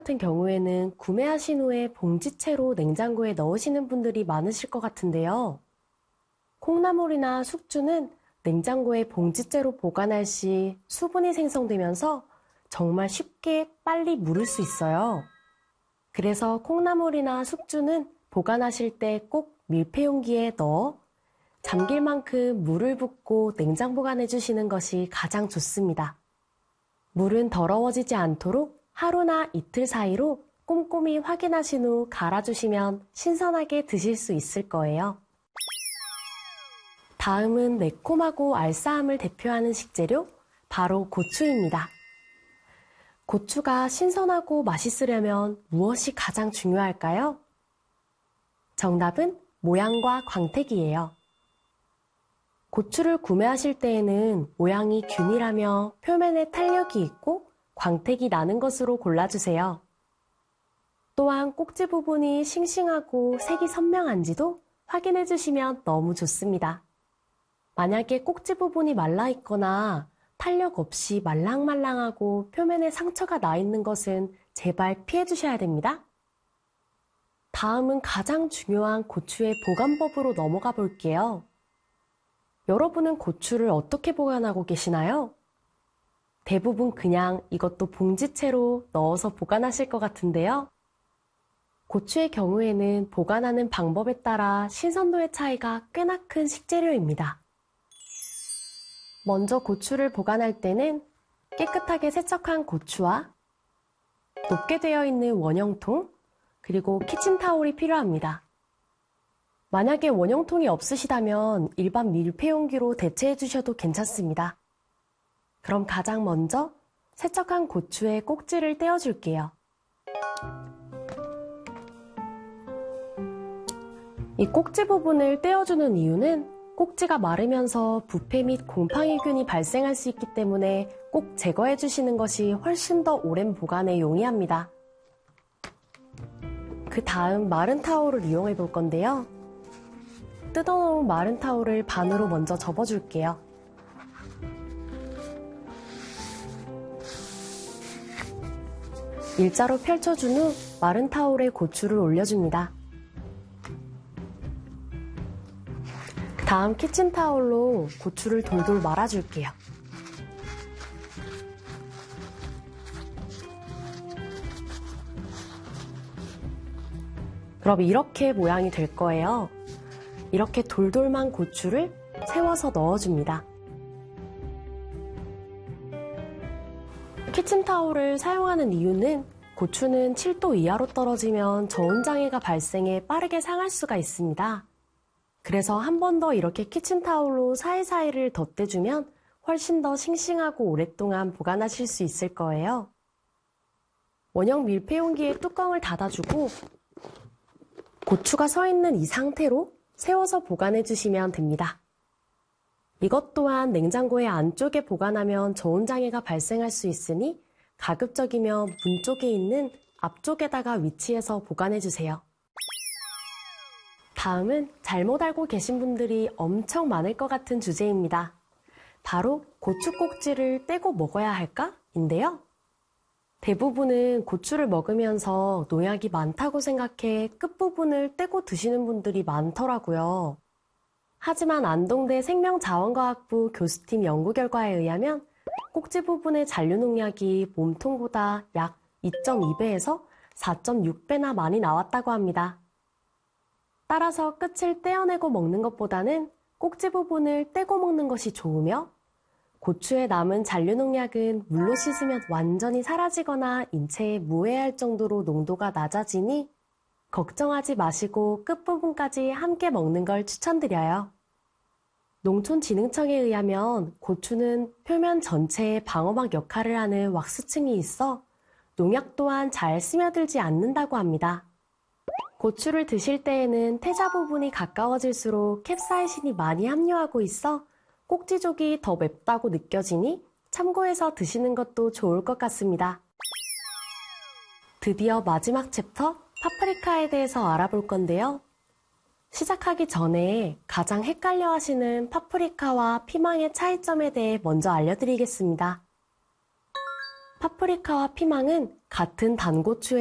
같은 경우에는 구매하신 후에 봉지채로 냉장고에 넣으시는 분들이 많으실 것 같은데요. 콩나물이나 숙주는 냉장고에 봉지째로 보관할 시 수분이 생성되면서 정말 쉽게 빨리 무를 수 있어요. 그래서 콩나물이나 숙주는 보관하실 때 꼭 밀폐용기에 넣어 잠길 만큼 물을 붓고 냉장 보관해 주시는 것이 가장 좋습니다. 물은 더러워지지 않도록 하루나 이틀 사이로 꼼꼼히 확인하신 후 갈아주시면 신선하게 드실 수 있을 거예요. 다음은 매콤하고 알싸함을 대표하는 식재료, 바로 고추입니다. 고추가 신선하고 맛있으려면 무엇이 가장 중요할까요? 정답은 모양과 광택이에요. 고추를 구매하실 때에는 모양이 균일하며 표면에 탄력이 있고 광택이 나는 것으로 골라주세요. 또한 꼭지 부분이 싱싱하고 색이 선명한지도 확인해 주시면 너무 좋습니다. 만약에 꼭지 부분이 말라있거나 탄력 없이 말랑말랑하고 표면에 상처가 나 있는 것은 제발 피해 주셔야 됩니다. 다음은 가장 중요한 고추의 보관법으로 넘어가 볼게요. 여러분은 고추를 어떻게 보관하고 계시나요? 대부분 그냥 이것도 봉지채로 넣어서 보관하실 것 같은데요. 고추의 경우에는 보관하는 방법에 따라 신선도의 차이가 꽤나 큰 식재료입니다. 먼저 고추를 보관할 때는 깨끗하게 세척한 고추와 높게 되어 있는 원형통, 그리고 키친타올이 필요합니다. 만약에 원형통이 없으시다면 일반 밀폐용기로 대체해 주셔도 괜찮습니다. 그럼 가장 먼저 세척한 고추의 꼭지를 떼어줄게요. 이 꼭지 부분을 떼어주는 이유는 꼭지가 마르면서 부패 및 곰팡이균이 발생할 수 있기 때문에 꼭 제거해 주시는 것이 훨씬 더 오랜 보관에 용이합니다. 그 다음 마른 타올을 이용해 볼 건데요. 뜯어놓은 마른 타올을 반으로 먼저 접어줄게요. 일자로 펼쳐준 후 마른 타올에 고추를 올려줍니다. 다음 키친타올로 고추를 돌돌 말아줄게요. 그럼 이렇게 모양이 될 거예요. 이렇게 돌돌만 고추를 세워서 넣어줍니다. 키친타올을 사용하는 이유는 고추는 7도 이하로 떨어지면 저온장애가 발생해 빠르게 상할 수가 있습니다. 그래서 한 번 더 이렇게 키친타올로 사이사이를 덧대주면 훨씬 더 싱싱하고 오랫동안 보관하실 수 있을 거예요. 원형 밀폐용기의 뚜껑을 닫아주고 고추가 서 있는 이 상태로 세워서 보관해 주시면 됩니다. 이것 또한 냉장고의 안쪽에 보관하면 저온장애가 발생할 수 있으니 가급적이면 문 쪽에 있는 앞쪽에다가 위치해서 보관해 주세요. 다음은 잘못 알고 계신 분들이 엄청 많을 것 같은 주제입니다. 바로 고추 꼭지를 떼고 먹어야 할까? 인데요. 대부분은 고추를 먹으면서 농약이 많다고 생각해 끝부분을 떼고 드시는 분들이 많더라고요. 하지만 안동대 생명자원과학부 교수팀 연구 결과에 의하면 꼭지 부분의 잔류농약이 몸통보다 약 2.2배에서 4.6배나 많이 나왔다고 합니다. 따라서 끝을 떼어내고 먹는 것보다는 꼭지 부분을 떼고 먹는 것이 좋으며 고추에 남은 잔류농약은 물로 씻으면 완전히 사라지거나 인체에 무해할 정도로 농도가 낮아지니 걱정하지 마시고 끝부분까지 함께 먹는 걸 추천드려요. 농촌진흥청에 의하면 고추는 표면 전체에 방어막 역할을 하는 왁스층이 있어 농약 또한 잘 스며들지 않는다고 합니다. 고추를 드실 때에는 태자 부분이 가까워질수록 캡사이신이 많이 함유하고 있어 꼭지족이 더 맵다고 느껴지니 참고해서 드시는 것도 좋을 것 같습니다. 드디어 마지막 챕터 파프리카에 대해서 알아볼 건데요. 시작하기 전에 가장 헷갈려 하시는 파프리카와 피망의 차이점에 대해 먼저 알려드리겠습니다. 파프리카와 피망은 같은 단고추에